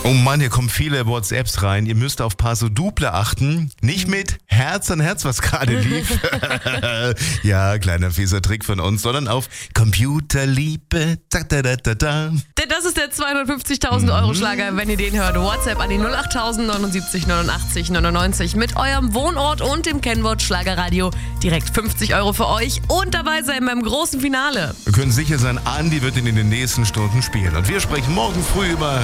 Oh Mann, hier kommen viele WhatsApps rein. Ihr müsst auf Paso Doble achten. Nicht mit Herz an Herz, was gerade lief. Ja, kleiner fieser Trick von uns, sondern auf Computerliebe. Denn das ist der 250.000 Euro Schlager, wenn ihr den hört. WhatsApp an die 08000 79 89 99 mit eurem Wohnort und dem Kennwort Schlagerradio. Direkt 50 Euro für euch und dabei sein beim großen Finale. Wir können sicher sein, Andi wird ihn in den nächsten Stunden spielen. Und wir sprechen morgen früh über